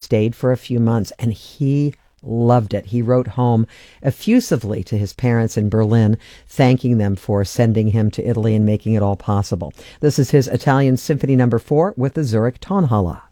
stayed for a few months, and he loved it. He wrote home effusively to his parents in Berlin, thanking them for sending him to Italy and making it all possible. This is his Italian Symphony No. 4 with the Zurich Tonhalle.